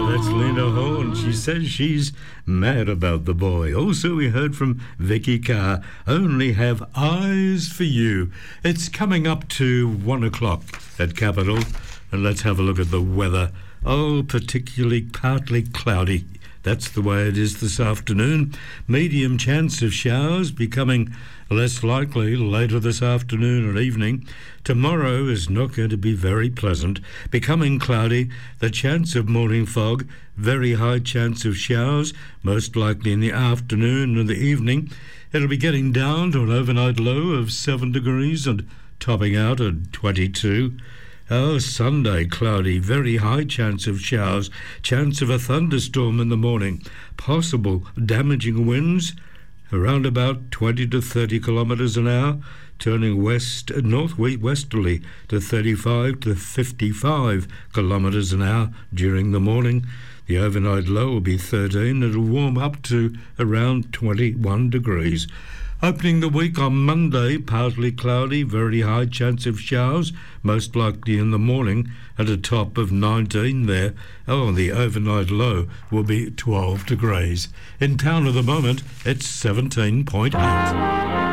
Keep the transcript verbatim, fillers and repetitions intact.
That's Lena Horne. She says she's mad about the boy. Also, we heard from Vicky Carr, Only Have Eyes for You. It's coming up to one o'clock at Capital, and let's have a look at the weather. Oh, particularly partly cloudy. That's the way it is this afternoon. Medium chance of showers, becoming less likely later this afternoon and evening. Tomorrow is not going to be very pleasant, becoming cloudy. The chance of morning fog, very high chance of showers, most likely in the afternoon and the evening. It'll be getting down to an overnight low of seven degrees and topping out at twenty-two. Oh, Sunday, cloudy, very high chance of showers, chance of a thunderstorm in the morning, possible damaging winds around about twenty to thirty kilometres an hour, turning west, northwesterly to thirty-five to fifty-five kilometres an hour during the morning. The overnight low will be thirteen. It'll warm up to around twenty-one degrees. Opening the week on Monday, partly cloudy, very high chance of showers, most likely in the morning, at a top of nineteen there. Oh, the overnight low will be twelve degrees. In town at the moment, it's seventeen point eight.